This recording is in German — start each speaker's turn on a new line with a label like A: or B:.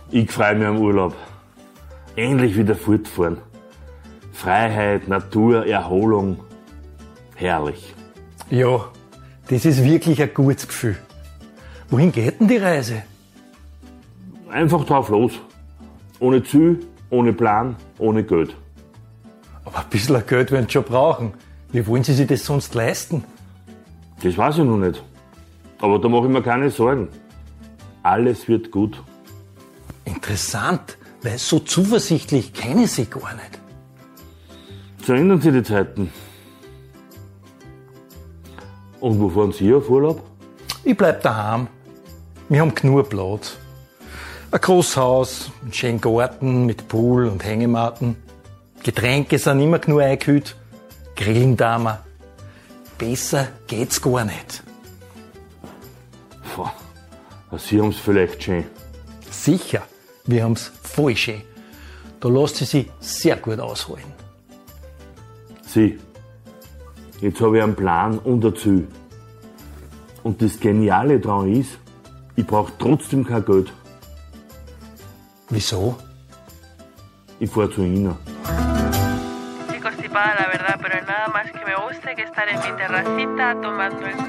A: Ich freue mich am Urlaub. Endlich wieder fortfahren. Freiheit, Natur, Erholung. Herrlich.
B: Ja, das ist wirklich ein gutes Gefühl. Wohin geht denn die Reise?
A: Einfach drauf los. Ohne Ziel, ohne Plan, ohne Geld.
B: Aber ein bisschen Geld werden Sie schon brauchen. Wie wollen Sie sich das sonst leisten?
A: Das weiß ich noch nicht. Aber da mache ich mir keine Sorgen. Alles wird gut.
B: Interessant, weil so zuversichtlich kenne ich Sie gar nicht.
A: So ändern sich die Zeiten. Und wo fahren Sie auf Urlaub?
B: Ich bleib daheim. Wir haben genug Platz. Ein großes Haus, einen schönen Garten mit Pool und Hängematten. Getränke sind immer genug eingekühlt. Grillen da wir. Besser geht's gar nicht.
A: Boah, Sie haben's vielleicht schön.
B: Sicher, wir haben's voll schön. Da lässt sie sich sehr gut ausholen.
A: Sie, jetzt habe ich einen Plan und ein Ziel. Und das Geniale daran ist, ich brauche trotzdem kein Geld.
B: Wieso?
A: Ich fahre zu Ihnen.
C: Constipada, la verdad, pero nada más que me gusta que estar en mi terracita tomando el